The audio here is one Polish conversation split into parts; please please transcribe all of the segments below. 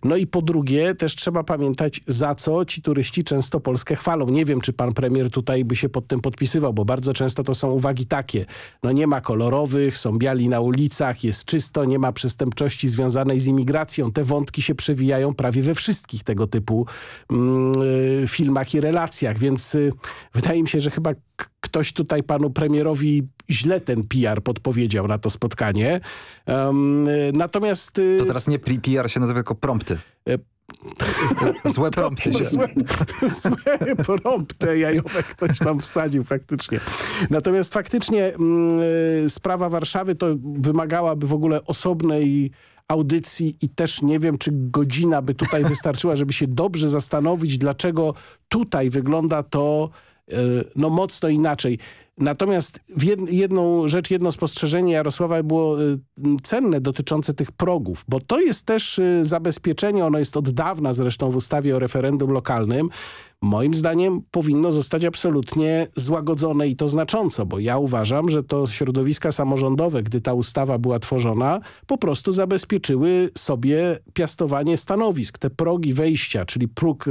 No i po drugie też trzeba pamiętać, za co ci turyści często Polskę chwalą. Nie wiem, czy pan premier tutaj by się pod tym podpisywał, bo bardzo często to są uwagi takie. No nie ma kolorowych, są biali na ulicach, jest czysto, nie ma przestępczości związanej z imigracją. Te wątki się przewijają prawie we wszystkich tego typu filmach i relacjach, więc wydaje mi się, że chyba ktoś tutaj panu premierowi źle ten PR podpowiedział na to spotkanie. Natomiast... To teraz nie PR się nazywa, tylko prompty. Złe prompty się. Złe prompty jajowe ktoś tam wsadził faktycznie. Natomiast faktycznie sprawa Warszawy to wymagałaby w ogóle osobnej audycji i też nie wiem, czy godzina by tutaj wystarczyła, żeby się dobrze zastanowić, dlaczego tutaj wygląda to no mocno inaczej. Natomiast jedno spostrzeżenie Jarosława było cenne dotyczące tych progów, bo to jest też zabezpieczenie, ono jest od dawna zresztą w ustawie o referendum lokalnym. Moim zdaniem powinno zostać absolutnie złagodzone i to znacząco, bo ja uważam, że to środowiska samorządowe, gdy ta ustawa była tworzona, po prostu zabezpieczyły sobie piastowanie stanowisk. Te progi wejścia, czyli próg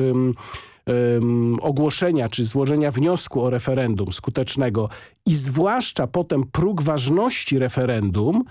ogłoszenia czy złożenia wniosku o referendum skutecznego i zwłaszcza potem próg ważności referendum,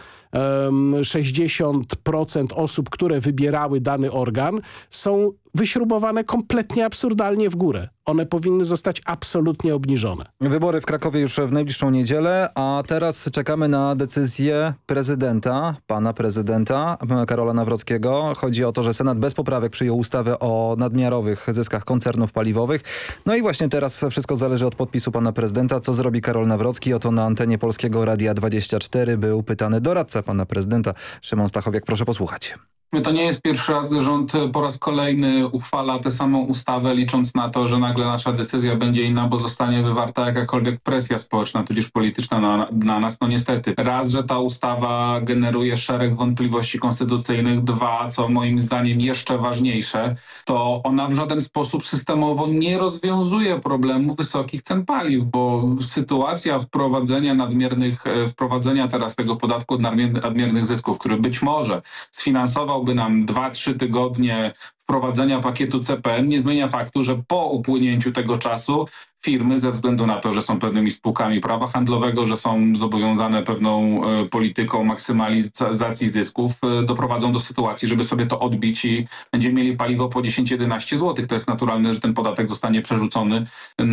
60% osób, które wybierały dany organ, są wyśrubowane kompletnie absurdalnie w górę. One powinny zostać absolutnie obniżone. Wybory w Krakowie już w najbliższą niedzielę, a teraz czekamy na decyzję prezydenta, pana prezydenta Karola Nawrockiego. Chodzi o to, że Senat bez poprawek przyjął ustawę o nadmiarowych zyskach koncernów paliwowych. No i właśnie teraz wszystko zależy od podpisu pana prezydenta. Co zrobi Karol Nawrocki? Oto na antenie Polskiego Radia 24 był pytany doradca pana prezydenta Szymon Stachowiak. Proszę posłuchać. To nie jest pierwszy raz, gdy rząd po raz kolejny uchwala tę samą ustawę, licząc na to, że nagle nasza decyzja będzie inna, bo zostanie wywarta jakakolwiek presja społeczna, tudzież polityczna na nas. No niestety. Raz, że ta ustawa generuje szereg wątpliwości konstytucyjnych. Dwa, co moim zdaniem jeszcze ważniejsze, to ona w żaden sposób systemowo nie rozwiązuje problemu wysokich cen paliw, bo sytuacja wprowadzenia teraz tego podatku od nadmiernych zysków, który być może sfinansował nam 2-3 tygodnie wprowadzenia pakietu CPN, nie zmienia faktu, że po upłynięciu tego czasu firmy ze względu na to, że są pewnymi spółkami prawa handlowego, że są zobowiązane pewną polityką maksymalizacji zysków, doprowadzą do sytuacji, żeby sobie to odbić i będziemy mieli paliwo po 10-11 zł. To jest naturalne, że ten podatek zostanie przerzucony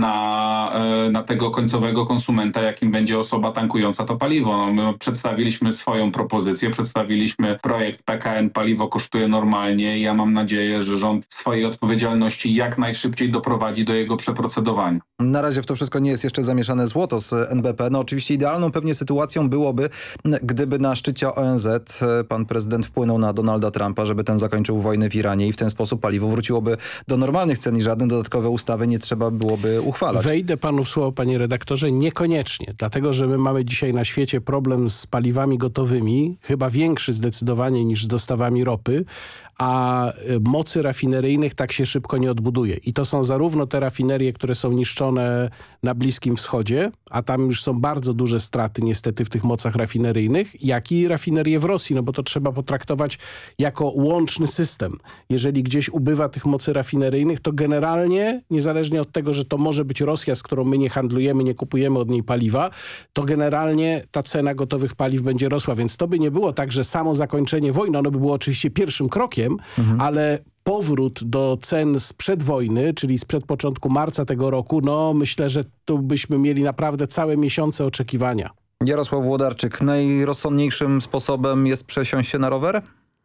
na tego końcowego konsumenta, jakim będzie osoba tankująca to paliwo. No, my przedstawiliśmy swoją propozycję, przedstawiliśmy projekt PKN Paliwo kosztuje normalnie i ja mam nadzieję, że rząd swojej odpowiedzialności jak najszybciej doprowadzi do jego przeprocedowania. Na razie w to wszystko nie jest jeszcze zamieszane złoto z NBP. No oczywiście idealną pewnie sytuacją byłoby, gdyby na szczycie ONZ pan prezydent wpłynął na Donalda Trumpa, żeby ten zakończył wojnę w Iranie i w ten sposób paliwo wróciłoby do normalnych cen i żadne dodatkowe ustawy nie trzeba byłoby uchwalać. Wejdę panu w słowo, panie redaktorze, niekoniecznie. Dlatego, że my mamy dzisiaj na świecie problem z paliwami gotowymi, chyba większy zdecydowanie niż z dostawami ropy, a mocy rafineryjnych tak się szybko nie odbuduje. I to są zarówno te rafinerie, które są niszczone na Bliskim Wschodzie, a tam już są bardzo duże straty niestety w tych mocach rafineryjnych, jak i rafinerie w Rosji, no bo to trzeba potraktować jako łączny system. Jeżeli gdzieś ubywa tych mocy rafineryjnych, to generalnie, niezależnie od tego, że to może być Rosja, z którą my nie handlujemy, nie kupujemy od niej paliwa, to generalnie ta cena gotowych paliw będzie rosła. Więc to by nie było tak, że samo zakończenie wojny, ono by było oczywiście pierwszym krokiem, ale powrót do cen sprzed wojny, czyli sprzed początku marca tego roku, no myślę, że tu byśmy mieli naprawdę całe miesiące oczekiwania. Jarosław Włodarczyk, najrozsądniejszym sposobem jest przesiąść się na rower?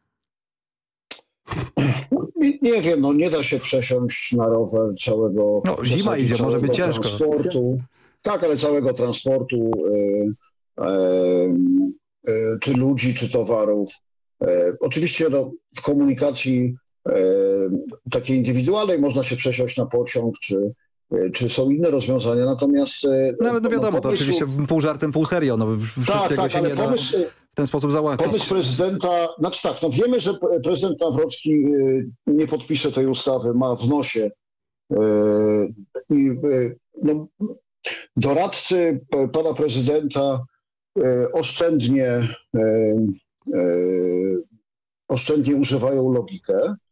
Nie wiem, no nie da się przesiąść na rower całego... No zima idzie, może być ciężko. Transportu. Tak, ale całego transportu, czy ludzi, czy towarów. Oczywiście no, w komunikacji takiej indywidualnej można się przesiąść na pociąg, czy są inne rozwiązania, natomiast... No ale no wiadomo, to oczywiście pół żartem, pół serio, no wszystkiego się nie da w ten sposób załatwić. Pomysł prezydenta, znaczy tak, no wiemy, że prezydent Nawrocki nie podpisze tej ustawy, ma w nosie i no, doradcy pana prezydenta oszczędnie używają logikę.